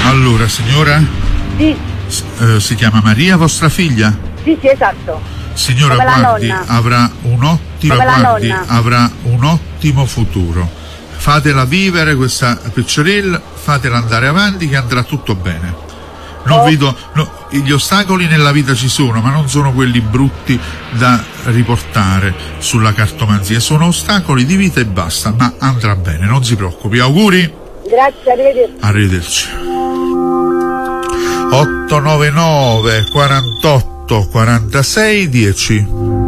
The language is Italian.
Allora, signora? Sì. Si chiama Maria, vostra figlia? Sì, esatto. Signora, Come la guardi, nonna. avrà un ottimo futuro. Fatela vivere questa picciorella, fatela andare avanti che andrà tutto bene. Gli ostacoli nella vita ci sono, ma non sono quelli brutti da riportare sulla cartomanzia, sono ostacoli di vita e basta, ma andrà bene, non si preoccupi. Auguri. Grazie, Arrivederci. 899 48 46 10.